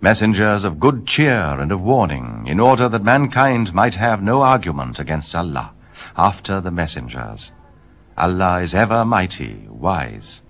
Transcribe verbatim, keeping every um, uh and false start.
messengers of good cheer and of warning, in order that mankind might have no argument against Allah, after the messengers. Allah is ever mighty, wise.